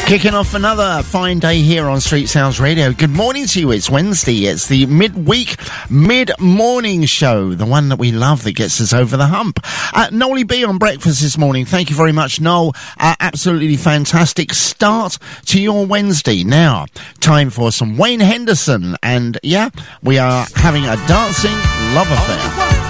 Kicking off another fine day here on Street Sounds Radio. Good morning to you. It's Wednesday. It's the midweek, mid-morning show, the one that we love that gets us over the hump. Noel B on breakfast this morning. Thank you very much, Noel. Absolutely fantastic start to your Wednesday. Now, time for some Wayne Henderson. And yeah, we are having a dancing love affair.